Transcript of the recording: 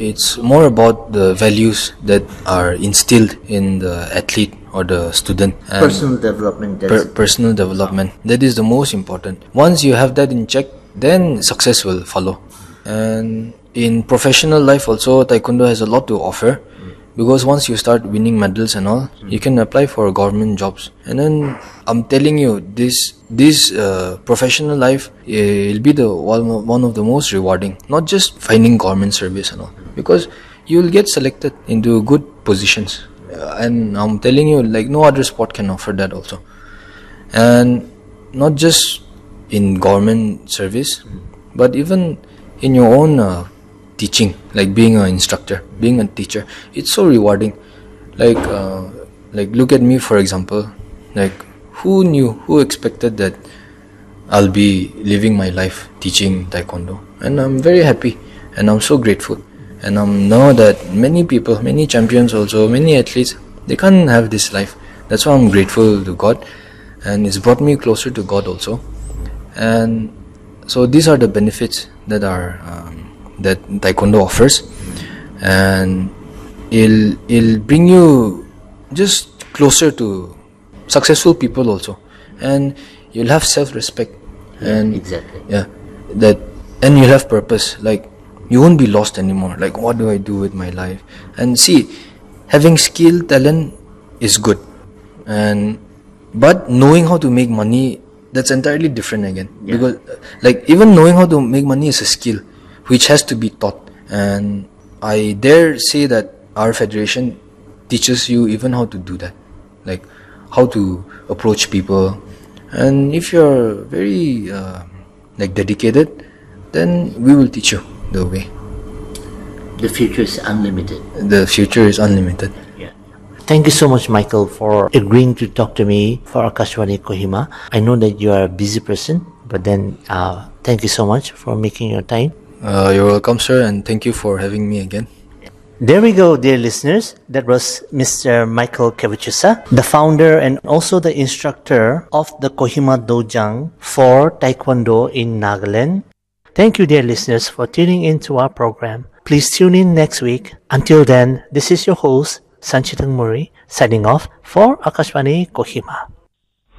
it's more about the values that are instilled in the athlete or the student. And Personal development. personal development. That is the most important. Once you have that in check, then success will follow. And in professional life also, Taekwondo has a lot to offer. Because once you start winning medals and all, you can apply for government jobs. And then I'm telling you, this professional life will be the one of the most rewarding. Not just finding government service and all, because you will get selected into good positions. And I'm telling you, like no other sport can offer that also. And not just in government service, but even in your own teaching, like being an instructor, being a teacher, it's so rewarding. Like look at me, for example. Like who expected that I'll be living my life teaching Taekwondo? And I'm very happy, and I'm so grateful. And I know that many people, many champions also, many athletes, they can't have this life. That's why I'm grateful to God, and it's brought me closer to God also. And so these are the benefits that are that Taekwondo offers, and it'll bring you just closer to successful people also, and you'll have self-respect. And exactly. And you'll have purpose. Like you won't be lost anymore. Like, what do I do with my life? And see, having skill, talent is good, but knowing how to make money, that's entirely different again. Because like even knowing how to make money is a skill which has to be taught. And I dare say that our federation teaches you even how to do that, like how to approach people. And if you're very dedicated, then we will teach you the way. The future is unlimited. The future is unlimited. Yeah. Thank you so much, Michael, for agreeing to talk to me for Akashvani Kohima. I know that you are a busy person, but then thank you so much for making your time. You're welcome, sir, and thank you for having me again. There we go, dear listeners. That was Mr. Michael Kevichusa, the founder and also the instructor of the Kohima Dojang for Taekwondo in Nagaland. Thank you, dear listeners, for tuning in to our program. Please tune in next week. Until then, this is your host, Sanchitang Muri, signing off for Akashvani Kohima.